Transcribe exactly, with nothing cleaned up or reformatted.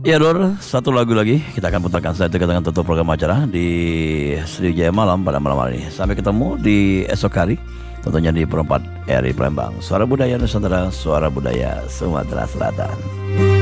Ya Dor, satu lagu lagi kita akan putarkan setelah itu kita akan tutup program acara di Sriwijaya Malam pada malam hari ini. Sampai ketemu di esok hari, tentunya di Perempat R I Palembang. Suara Budaya Nusantara, Suara Budaya Sumatera Selatan.